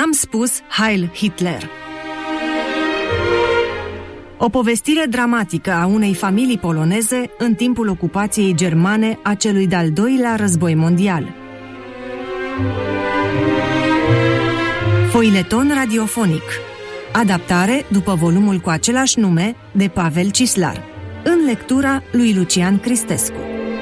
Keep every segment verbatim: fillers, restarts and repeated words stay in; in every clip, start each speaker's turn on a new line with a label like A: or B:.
A: N-am spus Heil Hitler. O povestire dramatică a unei familii poloneze în timpul ocupației germane a celui de-al doilea război mondial. Foileton radiofonic. Adaptare după volumul cu același nume de Pavel Cislar. În lectura lui Lucian Cristescu.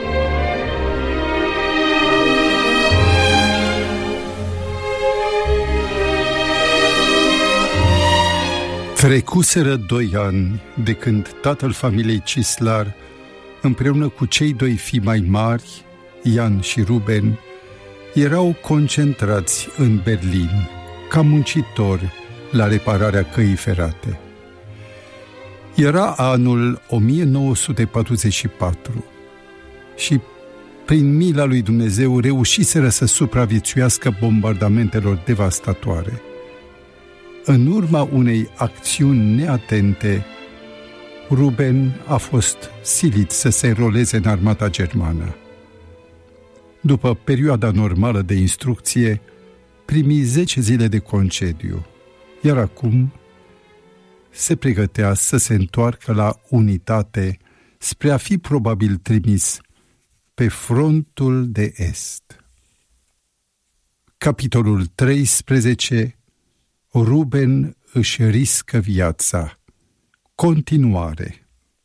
B: Trecuseră doi ani de când tatăl familiei Cislar, împreună cu cei doi fii mai mari, Ian și Ruben, erau concentrați în Berlin, ca muncitori la repararea căii ferate. Era anul o mie nouă sute patruzeci și patru și, prin mila lui Dumnezeu, reușiseră să supraviețuiască bombardamentelor devastatoare. În urma unei acțiuni neatente, Ruben a fost silit să se înroleze în armata germană. După perioada normală de instrucție, primi zece zile de concediu, iar acum se pregătea să se întoarcă la unitate spre a fi probabil trimis pe frontul de est. Capitolul treisprezece. Ruben își riscă viața. Continuare.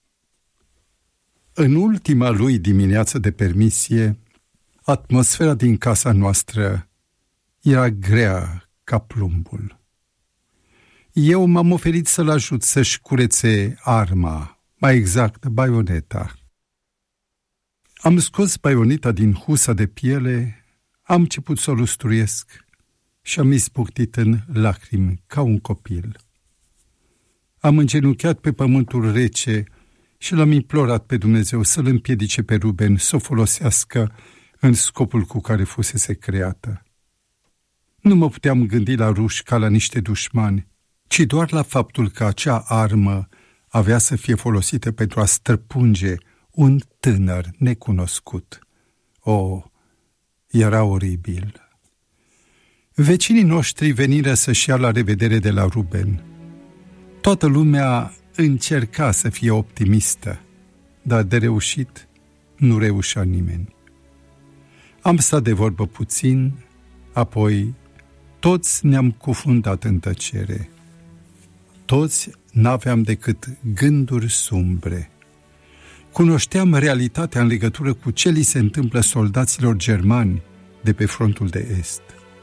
B: În ultima lui dimineață de permisie, atmosfera din casa noastră era grea ca plumbul. Eu m-am oferit să-l ajut să-și curețe arma, mai exact baioneta. Am scos baioneta din husa de piele, am început să o lustruiesc și am izbucnit în lacrimi ca un copil. Am îngenunchiat pe pământul rece și l-am implorat pe Dumnezeu să-l împiedice pe Ruben să o folosească în scopul cu care fusese creată. Nu mă puteam gândi la ruși ca la niște dușmani, ci doar la faptul că acea armă avea să fie folosită pentru a străpunge un tânăr necunoscut. O, era oribil. Vecinii noștri veniră să-și ia la revedere de la Ruben. Toată lumea încerca să fie optimistă, dar de reușit nu reușea nimeni. Am stat de vorbă puțin, apoi toți ne-am cufundat în tăcere. Toți n-aveam decât gânduri sumbre. Cunoșteam realitatea în legătură cu ce li se întâmplă soldaților germani de pe frontul de est.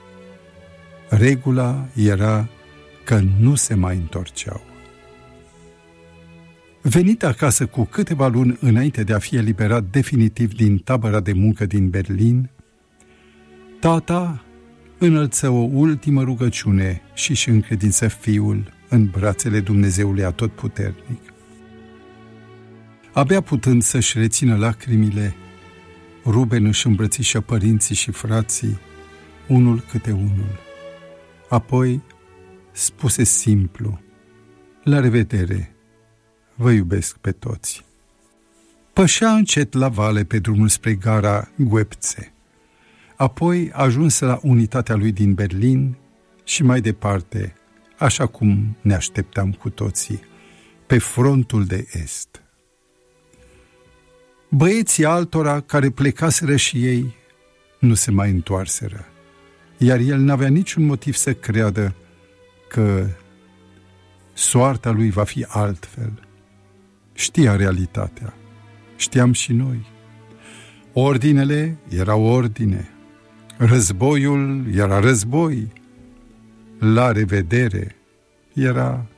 B: Regula era că nu se mai întorceau. Venit acasă cu câteva luni înainte de a fi eliberat definitiv din tabăra de muncă din Berlin, tata înălță o ultimă rugăciune și își încredință fiul în brațele Dumnezeului Atotputernic. Abia putând să-și rețină lacrimile, Ruben își îmbrățișă părinții și frații, unul câte unul. Apoi spuse simplu: la revedere, vă iubesc pe toți. Pășea încet la vale pe drumul spre gara Guepțe. Apoi ajunse la unitatea lui din Berlin și mai departe, așa cum ne așteptam cu toții, pe frontul de est. Băieții altora care plecaseră și ei nu se mai întoarseră, iar el n-avea niciun motiv să creadă că soarta lui va fi altfel. Știa realitatea, știam și noi. Ordinele erau ordine, războiul era război, la revedere era